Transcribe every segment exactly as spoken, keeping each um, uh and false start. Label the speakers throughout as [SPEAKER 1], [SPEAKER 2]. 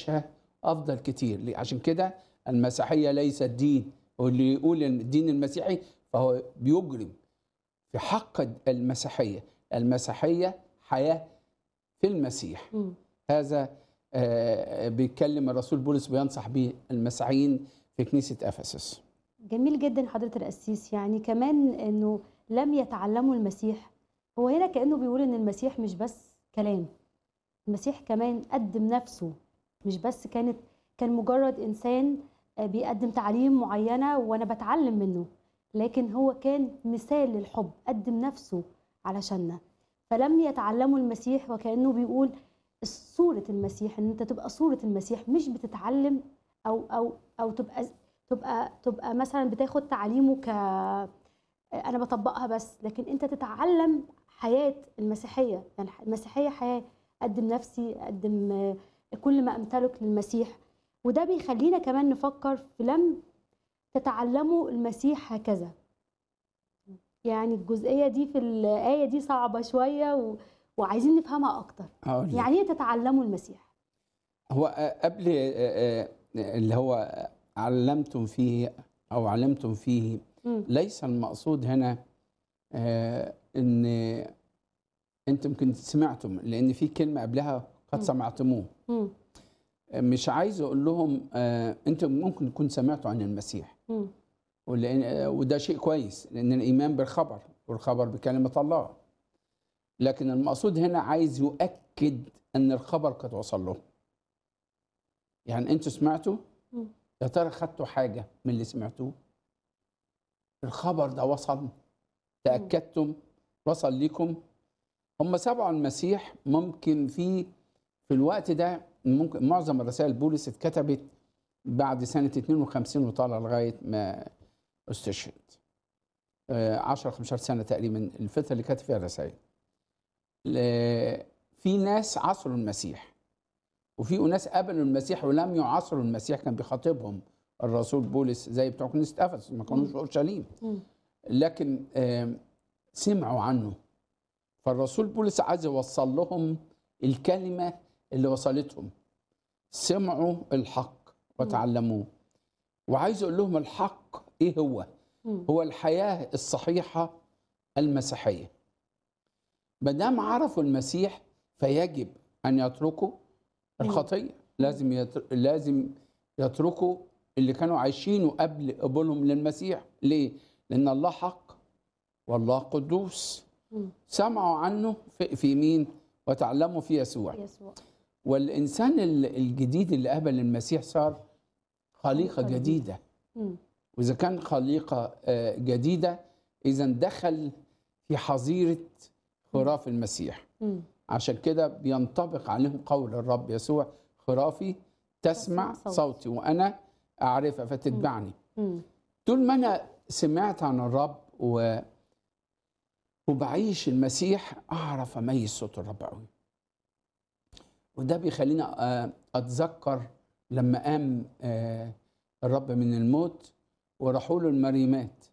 [SPEAKER 1] يعيشها افضل كتير. ليه؟ عشان كده المسيحيه ليست دين، واللي يقول ان الدين المسيحي فهو بيجرم في حق المسيحيه. المسيحيه حياه في المسيح.
[SPEAKER 2] م.
[SPEAKER 1] هذا آه، بيتكلم الرسول بولس بينصح به المسيحيين في كنيسه افسس.
[SPEAKER 2] جميل جدا حضرة القسيس. يعني كمان انه لم يتعلموا المسيح، هو هنا كأنه بيقول ان المسيح مش بس كلام، المسيح كمان قدم نفسه، مش بس كانت كان مجرد انسان بيقدم تعليم معينة وانا بتعلم منه، لكن هو كان مثال للحب، قدم نفسه علشاننا. فلم يتعلموا المسيح، وكأنه بيقول صورة المسيح، ان انت تبقى صورة المسيح، مش بتتعلم او او او تبقى تبقى تبقى مثلا بتاخد تعليمه ك انا بطبقها بس، لكن انت تتعلم حياة المسيحية. يعني المسيحية حياة، اقدم نفسي، اقدم كل ما امتلك للمسيح. وده بيخلينا كمان نفكر في لم تتعلموا المسيح هكذا. يعني الجزئية دي في الآية دي صعبة شوية و... وعايزين نفهمها أكتر. يعني ايه تتعلموا المسيح؟
[SPEAKER 1] هو قبل اللي هو علمتم فيه أو علمتم فيه،
[SPEAKER 2] م.
[SPEAKER 1] ليس المقصود هنا ان انتم يمكن سمعتم، لان في كلمه قبلها قد سمعتموه.
[SPEAKER 2] م.
[SPEAKER 1] مش عايز اقول لهم آه انتم ممكن تكون سمعتوا عن المسيح،
[SPEAKER 2] م.
[SPEAKER 1] وده شيء كويس، لان الايمان بالخبر والخبر بكلمه الله. لكن المقصود هنا عايز يؤكد ان الخبر قد وصل له. يعني انتوا سمعتوا، يا ترى خدتوا حاجه من اللي سمعتوه؟ الخبر ده وصل، تاكدتم، وصل لكم. هم سمعوا المسيح. ممكن في في الوقت ده ممكن معظم الرسائل بولس اتكتبت بعد سنه اتنين وخمسين وطالع لغايه ما استشهد، عشرة خمستاشر سنه تقريبا الفتره اللي كتب فيها الرسائل. في ناس عصروا المسيح، وفي ناس قبلوا المسيح ولم يعاصروا المسيح. كان بيخاطبهم الرسول بولس زي بتوع كنيسه افسس، ما كانوش في اورشليم، لكن سمعوا عنه. فالرسول بولس عايز يوصل لهم الكلمه اللي وصلتهم. سمعوا الحق وتعلموه، وعايز اقول لهم الحق ايه هو؟ هو الحياه الصحيحه المسيحيه. ما دام عرفوا المسيح فيجب ان يتركوا الخطيه. لازم يتر... لازم يتركوا اللي كانوا عايشينه قبل قبولهم للمسيح. ليه؟ لان الله حق والله قدوس. سمعوا عنه في, في مين؟ وتعلموا في يسوع.
[SPEAKER 2] يسوع.
[SPEAKER 1] والإنسان الجديد اللي قبل المسيح صار خليقة جديدة. وإذا كان خليقة جديدة، إذا دخل في حظيرة خراف المسيح. عشان كده بينطبق عليهم قول الرب يسوع: خرافي تسمع صوتي وأنا أعرفها فتتبعني. طول ما أنا سمعت عن الرب و وبعيش المسيح، أعرف أميز صوت الرب قوي. وده بيخلينا أتذكر لما قام الرب من الموت وراحوا له المريمات.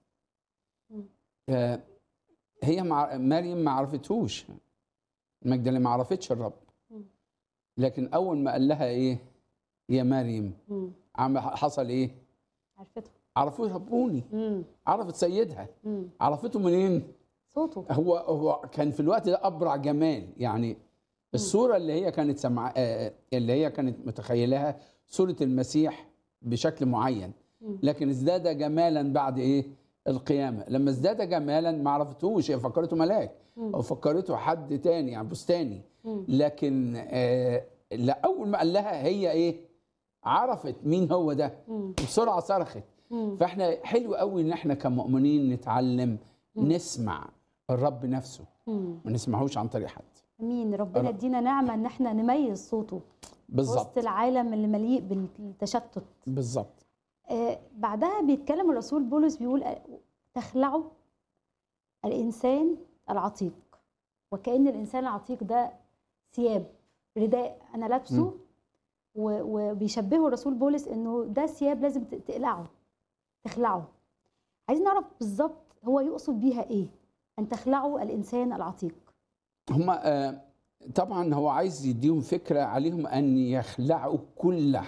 [SPEAKER 1] هي مريم ما عرفتهوش، مجدلة ما عرفتش الرب، لكن أول ما قال لها إيه يا مريم، حصل إيه؟
[SPEAKER 2] عرفته.
[SPEAKER 1] عرفوه ربوني. عرفت سيدها. عرفته منين؟
[SPEAKER 2] صوته.
[SPEAKER 1] هو هو كان في الوقت ده أبرع جمال. يعني الصورة اللي هي كانت سمع اللي هي كانت متخيلها صورة المسيح بشكل معين، لكن ازداد جمالا بعد ايه؟ القيامة. لما ازداد جمالا ما عرفتوش، هي فكرته ملاك او فكرته حد تاني يعني بستاني، لكن آه لا، اول ما قال لها هي ايه؟ عرفت مين هو ده بسرعة صرخت. فاحنا حلو قوي ان احنا كمؤمنين نتعلم نسمع الرب نفسه، ما نسمعوش عن طريق حد.
[SPEAKER 2] امين. ربنا يدينا نعمه ان احنا نميز صوته
[SPEAKER 1] بالظبط
[SPEAKER 2] وسط العالم اللي مليء بالتشتت.
[SPEAKER 1] بالظبط.
[SPEAKER 2] آه بعدها بيتكلم الرسول بولس بيقول: تخلعوا الانسان العتيق. وكأن الانسان العتيق ده ثياب، رداء انا لابسه، وبيشبهه الرسول بولس انه ده ثياب لازم تقلعه، تخلعه. عايزين نعرف بالظبط هو يقصد بيها ايه، ان تخلعوا الانسان العتيق.
[SPEAKER 1] هما طبعا هو عايز يديهم فكره عليهم ان يخلعوا كل